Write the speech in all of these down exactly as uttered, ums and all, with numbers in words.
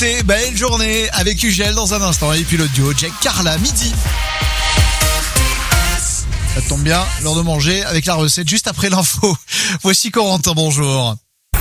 Et belle journée avec Ugel dans un instant. Et puis l'audio, Jack Carla, midi. Ça tombe bien, l'heure de manger avec la recette juste après l'info. Voici Corentin, bonjour.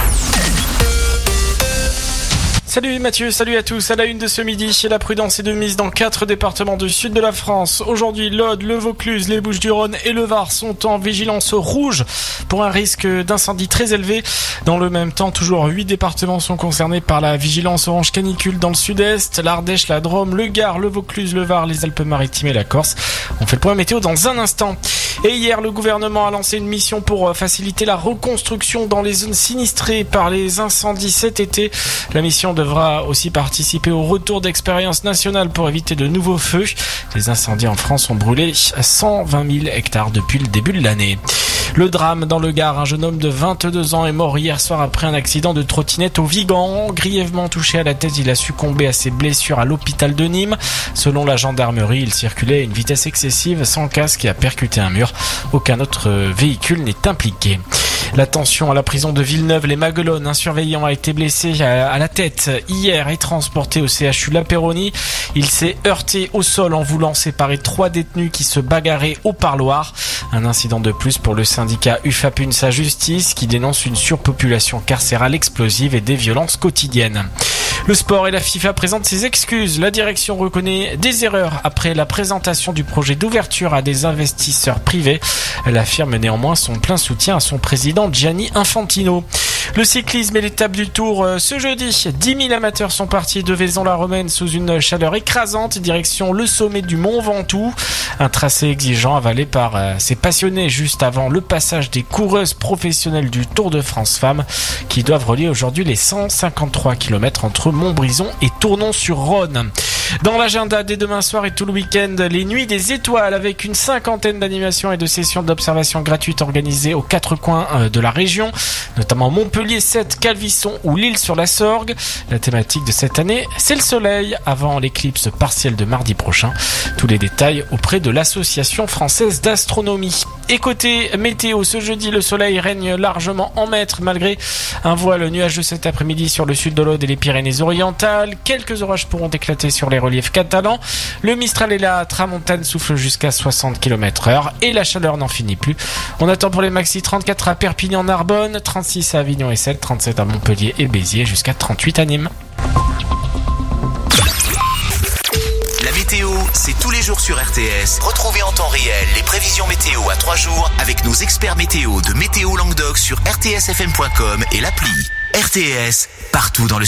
Salut Mathieu, salut à tous. À la une de ce midi, la prudence est de mise dans quatre départements du sud de la France. Aujourd'hui, l'Aude, le Vaucluse, les Bouches-du-Rhône et le Var sont en vigilance rouge pour un risque d'incendie très élevé. Dans le même temps, toujours huit départements sont concernés par la vigilance orange canicule dans le sud-est, l'Ardèche, la Drôme, le Gard, le Vaucluse, le Var, les Alpes-Maritimes et la Corse. On fait le point météo dans un instant. Et hier, le gouvernement a lancé une mission pour faciliter la reconstruction dans les zones sinistrées par les incendies cet été. La mission devra aussi participer au retour d'expérience nationale pour éviter de nouveaux feux. Les incendies en France ont brûlé cent vingt mille hectares depuis le début de l'année. Le drame dans le Gard, un jeune homme de vingt-deux ans est mort hier soir après un accident de trottinette au Vigan. Grièvement touché à la tête, il a succombé à ses blessures à l'hôpital de Nîmes. Selon la gendarmerie, il circulait à une vitesse excessive sans casque et a percuté un mur. Aucun autre véhicule n'est impliqué. La tension à la prison de Villeneuve-les-Maguelones. Un surveillant a été blessé à la tête hier et transporté au C H U La Péronie. Il s'est heurté au sol en voulant séparer trois détenus qui se bagarraient au parloir. Un incident de plus pour le syndicat UFAPUNSA Justice qui dénonce une surpopulation carcérale explosive et des violences quotidiennes. Le sport et la FIFA présentent ses excuses. La direction reconnaît des erreurs après la présentation du projet d'ouverture à des investisseurs privés. Elle affirme néanmoins son plein soutien à son président Gianni Infantino. Le cyclisme et l'étape du Tour ce jeudi. dix mille amateurs sont partis de Vaison-la-Romaine sous une chaleur écrasante, direction le sommet du Mont Ventoux. Un tracé exigeant avalé par ces passionnés juste avant le passage des coureuses professionnelles du Tour de France Femmes qui doivent relier aujourd'hui les cent cinquante-trois kilomètres entre Montbrison et Tournon-sur-Rhône. Dans l'agenda dès demain soir et tout le week-end, les Nuits des Étoiles avec une cinquantaine d'animations et de sessions d'observation gratuites organisées aux quatre coins de la région, notamment Montpellier, Sète, Calvisson ou l'Île-sur-la-Sorgue. La thématique de cette année, c'est le soleil avant l'éclipse partielle de mardi prochain. Tous les détails auprès de l'Association française d'astronomie. Et côté météo, ce jeudi, le soleil règne largement en maître malgré un voile nuageux cet après-midi sur le sud de l'Aude et les Pyrénées-Orientales. Quelques orages pourront éclater sur les reliefs catalans. Le Mistral et la Tramontane soufflent jusqu'à soixante kilomètres heure et la chaleur n'en finit plus. On attend pour les maxi trente-quatre à Perpignan-Narbonne, trente-six à Avignon et Celle, trente-sept à Montpellier et Béziers, jusqu'à trente-huit à Nîmes. La météo, c'est tous les jours sur R T S. Retrouvez en temps réel les prévisions météo à trois jours avec nos experts météo de Météo Languedoc sur r t s f m point com et l'appli. R T S, partout dans le